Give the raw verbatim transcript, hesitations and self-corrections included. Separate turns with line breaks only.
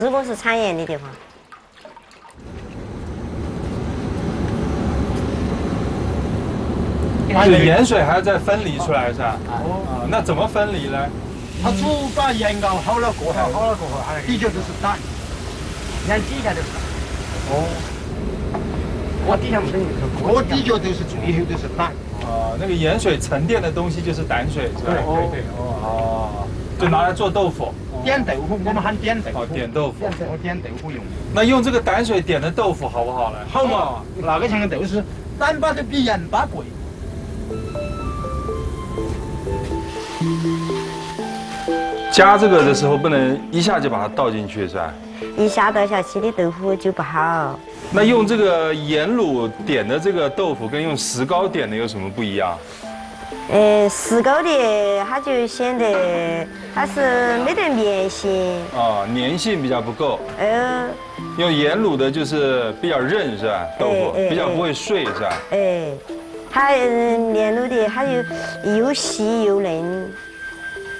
如果是产盐的地方。
这个盐水还要再分离出来是吧？哦，那怎么分离呢？
它煮把盐熬好了过后，
好了过后，它
底下都是胆，
盐底下都是。
哦，
锅底下不是
锅底下都是最后都是胆。
啊，那个盐水沉淀的东西就是胆水是吧？
对对对。
哦，就拿来做豆腐。
点豆腐，我们喊点豆腐。
哦，点豆腐。
我点豆腐用。
那用这个胆水点的豆腐好不好呢？
好嘛，那个像个豆是胆巴都比盐巴贵。
加这个的时候不能一下就把它倒进去是吧？
一下倒下去的豆腐就不好。
那用这个盐卤点的这个豆腐跟用石膏点的有什么不一样？
呃，石膏的它就显得它是没得粘性。
啊，粘性比较不够。
呃。
用盐卤的就是比较韧是吧？豆腐比较不会碎是吧？
哎，它盐卤的它就又细又嫩。